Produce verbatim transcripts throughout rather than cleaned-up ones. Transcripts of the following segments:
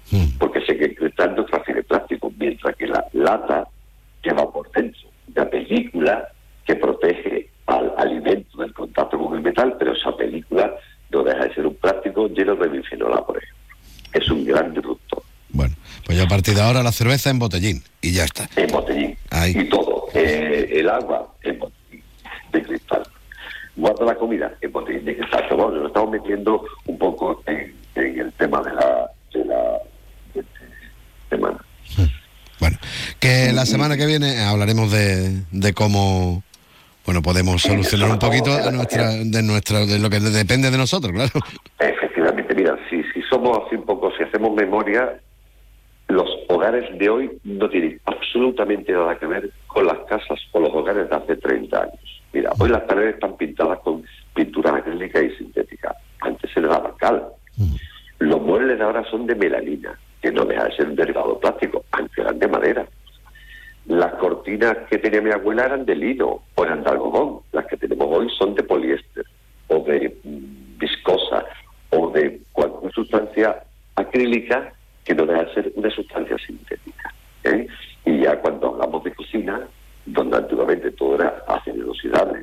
mm. porque sé que el cristal no transfiere plástico, mientras que la lata lleva por dentro una película que protege al alimento del contacto con el metal, pero esa película no deja de ser un plástico lleno de bifenol A, por ejemplo. Es un gran disruptor. Bueno, pues ya a partir de ahora la cerveza en botellín y ya está. En botellín. Ahí. Y todo. Eh, el agua en botellín de cristal. Guarda la comida en botellín de cristal. Pero bueno, nos estamos metiendo un poco en, en el tema de la, de la de este semana. Bueno, que la semana que viene hablaremos de, de cómo, bueno, podemos solucionar un poquito de nuestra, de nuestra, de lo que depende de nosotros, claro. Efectivamente, mira, si, si somos así un poco, si hacemos memoria, los hogares de hoy no tienen absolutamente nada que ver con las casas o los hogares de hace treinta años. Mira, hoy las paredes están pintadas con pintura acrílica y sintética. Antes se le daba cal. Mm. Los muebles de ahora son de melamina, que no deja de ser un derivado plástico, antes eran de madera. Las cortinas que tenía mi abuela eran de lino o eran de algodón. Las que tenemos hoy son de poliéster o de mm, viscosa o de cualquier sustancia acrílica que no deja de ser una sustancia sintética. ¿eh? Y ya cuando hablamos de cocina, donde antiguamente todo era acero inoxidable,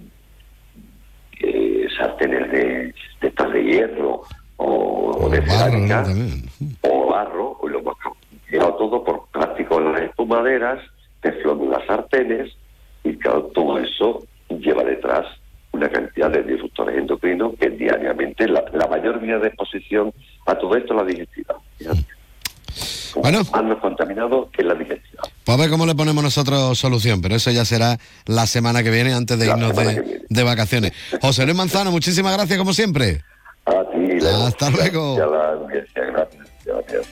eh, sartenes de, de estas de hierro o, o de cerámica, o barro, o lo hemos cambiado todo por plástico en las espumaderas, teflón en las sartenes, y claro, todo eso lleva detrás una cantidad de disruptores endocrinos que diariamente, la, la mayor vía de exposición a todo esto es la digestividad. Bueno, más contaminado que la digestividad. Pues a ver cómo le ponemos nosotros solución, pero eso ya será la semana que viene, antes de la irnos de, de vacaciones. José Luis Manzano, muchísimas gracias como siempre. A ti, Leo. Hasta luego. Ya la audiencia, gracias. Gracias.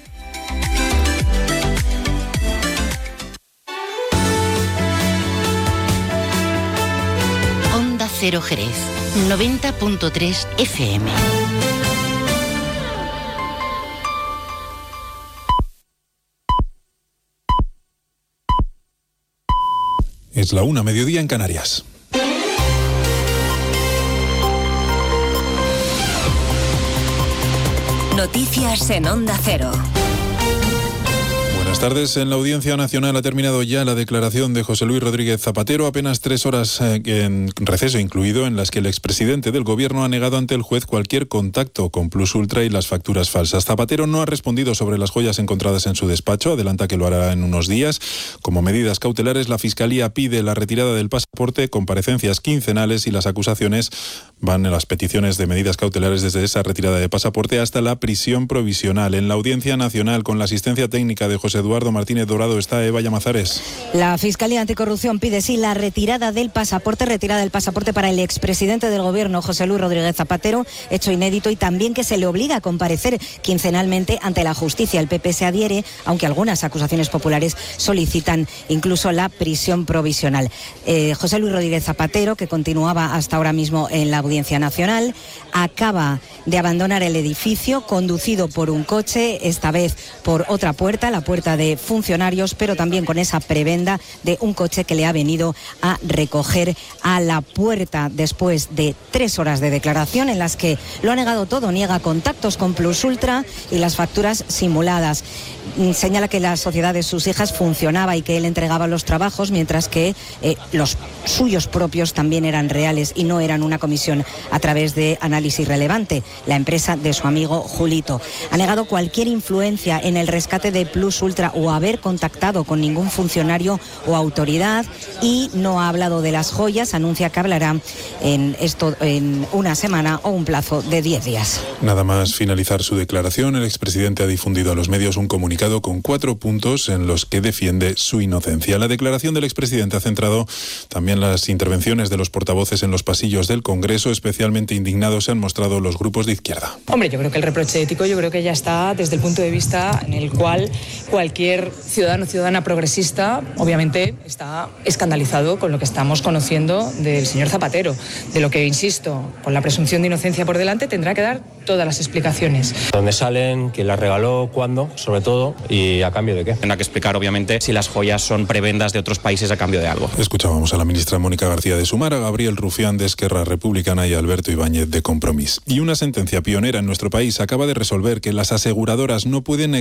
Onda Cero Jerez, noventa punto tres F M. Es la una, mediodía en Canarias. Noticias en Onda Cero. Buenas tardes. En la Audiencia Nacional ha terminado ya la declaración de José Luis Rodríguez Zapatero, apenas tres horas eh, en receso incluido, en las que el expresidente del Gobierno ha negado ante el juez cualquier contacto con Plus Ultra y las facturas falsas. Zapatero no ha respondido sobre las joyas encontradas en su despacho, adelanta que lo hará en unos días. Como medidas cautelares, la Fiscalía pide la retirada del pasaporte, comparecencias quincenales y las acusaciones van en las peticiones de medidas cautelares desde esa retirada de pasaporte hasta la prisión provisional. En la Audiencia Nacional, con la asistencia técnica de José Eduardo Martínez Dorado, está Eva Llamazares. La Fiscalía Anticorrupción pide sí la retirada del pasaporte, retirada del pasaporte para el expresidente del Gobierno, José Luis Rodríguez Zapatero, hecho inédito, y también que se le obliga a comparecer quincenalmente ante la justicia. El P P se adhiere, aunque algunas acusaciones populares solicitan incluso la prisión provisional. Eh, José Luis Rodríguez Zapatero, que continuaba hasta ahora mismo en la Audiencia Nacional, acaba de abandonar el edificio conducido por un coche, esta vez por otra puerta, la puerta de funcionarios, pero también con esa prebenda de un coche que le ha venido a recoger a la puerta después de tres horas de declaración en las que lo ha negado todo, niega contactos con Plus Ultra y las facturas simuladas. Señala que la sociedad de sus hijas funcionaba y que él entregaba los trabajos, mientras que eh, los suyos propios también eran reales y no eran una comisión a través de Análisis Relevante, la empresa de su amigo Julito. Ha negado cualquier influencia en el rescate de Plus Ultra o haber contactado con ningún funcionario o autoridad, y no ha hablado de las joyas. Anuncia que hablará en esto en una semana o un plazo de diez días. Nada más finalizar su declaración, el expresidente ha difundido a los medios un comunicado con cuatro puntos en los que defiende su inocencia. La declaración del expresidente ha centrado también las intervenciones de los portavoces en los pasillos del Congreso. Especialmente indignados se han mostrado los grupos de izquierda. Hombre, yo creo que el reproche ético yo creo que ya está desde el punto de vista en el cual cualquier ciudadano o ciudadana progresista obviamente está escandalizado con lo que estamos conociendo del señor Zapatero, de lo que, insisto, con la presunción de inocencia por delante tendrá que dar todas las explicaciones. ¿Dónde salen? ¿Quién las regaló? ¿Cuándo? Sobre todo, ¿y a cambio de qué? Tendrá que explicar, obviamente, si las joyas son prebendas de otros países a cambio de algo. Escuchábamos a la ministra Mónica García de Sumar, a Gabriel Rufián de Esquerra Republicana y a Alberto Ibáñez de Compromís. Y una sentencia pionera en nuestro país acaba de resolver que las aseguradoras no pueden